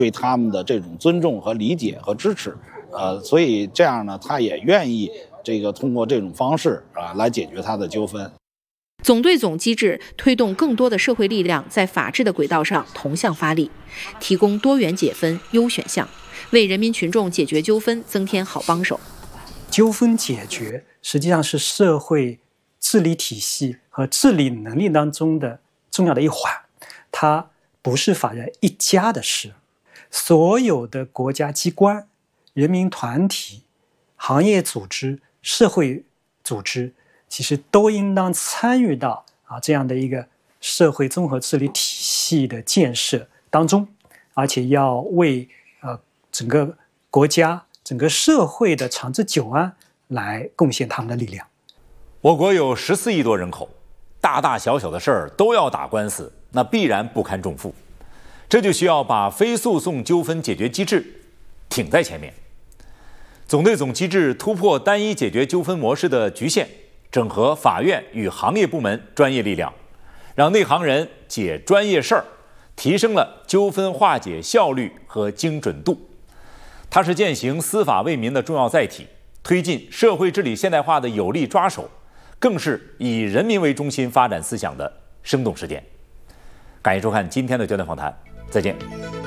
对他们的这种尊重和理解和支持，所以这样呢，他也愿意通过这种方式来解决他的纠纷。 总对总机制推动更多的社会力量在法治的轨道上同向发力，提供多元解分优选项，为人民群众解决纠纷增添好帮手。 纠纷解决实际上是社会治理体系和治理能力当中的重要的一环，它不是法院一家的事，所有的国家机关、人民团体、行业组织、社会组织，其实都应当参与到这样的一个社会综合治理体系的建设当中，而且要为整个国家、整个社会的长治久安来贡献他们的力量。 我国有14亿多人口，大大小小的事儿都要打官司，那必然不堪重负。这就需要把非诉讼纠纷解决机制挺在前面。总对总机制突破单一解决纠纷模式的局限，整合法院与行业部门专业力量，让内行人解专业事儿，提升了纠纷化解效率和精准度。它是践行司法为民的重要载体，推进社会治理现代化的有力抓手，更是以人民为中心发展思想的生动实践。感谢收看今天的焦点访谈，再见。